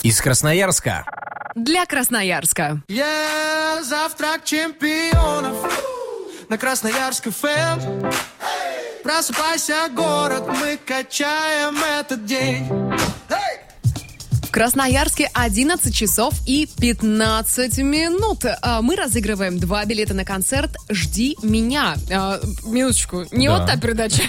Из Красноярска. Для Красноярска. Завтрак чемпионов на Красноярск ФМ. Просыпайся, город, мы качаем этот день. В Красноярске 11 часов и 15 минут. Мы разыгрываем 2 билета на концерт «Жди меня». Минуточку, не Да. вот та передача.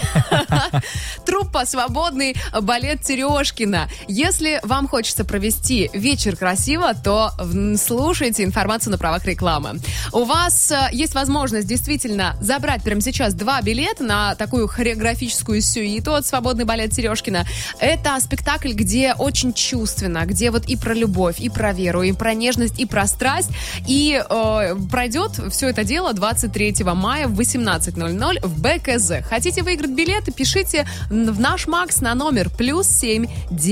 Труппа «Свободный балет Терешкина». Если вам хочется провести вечер красиво, то слушайте информацию на правах рекламы. У вас есть возможность действительно забрать прямо сейчас 2 билета на такую хореографическую сюиту от «Свободный балет Терешкина». Это спектакль, где очень чувственно, где вот и про любовь, и про веру, и про нежность, и про страсть. И пройдет все это дело 23 мая в 18:00 в БКЗ. Хотите выиграть билеты? Пишите в наш МАКС на номер +7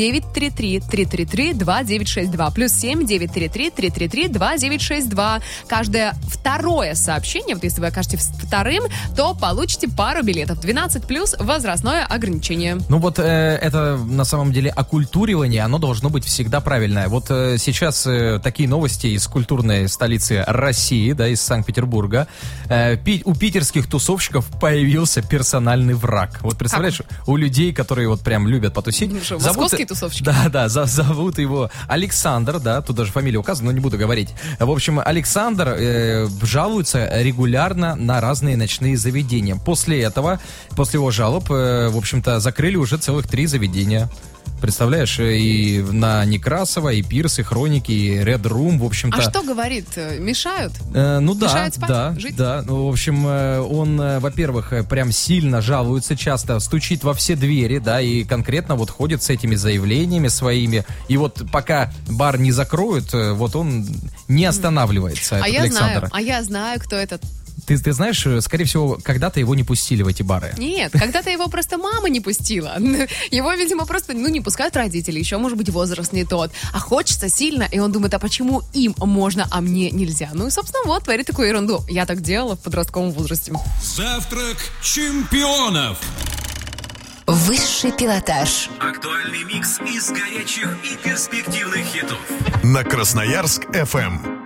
933 333 2962. +7 933 333 2962. Каждое второе сообщение, вот если вы окажетесь вторым, то получите пару билетов. 12+, возрастное ограничение. Ну вот это на самом деле оккультуривание, оно должно быть всегда правильное. Вот сейчас такие новости из культурной столицы России, да, из Санкт-Петербурга. У питерских тусовщиков появился персональный враг. Вот представляешь, у людей, которые вот прям любят потусить. Ну что, московские тусовщики? Да, зовут его Александр, да, тут даже фамилия указана, но не буду говорить. В общем, Александр жалуется регулярно на разные ночные заведения. После его жалоб, в общем-то, закрыли уже целых 3 заведения. Представляешь, и на Некрасова, и Пирс, и Хроники, и Red Room, в общем-то. А что говорит? Мешают? Ну да, Мешают спать, жить? да. Ну, в общем, он, во-первых, прям сильно жалуется, часто стучит во все двери, да, и конкретно вот ходит с этими заявлениями своими. И вот пока бар не закроют, вот он не останавливается, этот Александр. Я знаю, кто этот. Ты знаешь, скорее всего, когда-то его не пустили в эти бары. Нет, когда-то его просто мама не пустила. Его, видимо, просто, не пускают родители, еще, может быть, возраст не тот. А хочется сильно, и он думает, а почему им можно, а мне нельзя? Ну и, собственно, вот, творит такую ерунду. Я так делала в подростковом возрасте. Завтрак чемпионов. Высший пилотаж. Актуальный микс из горячих и перспективных хитов. На Красноярск ФМ.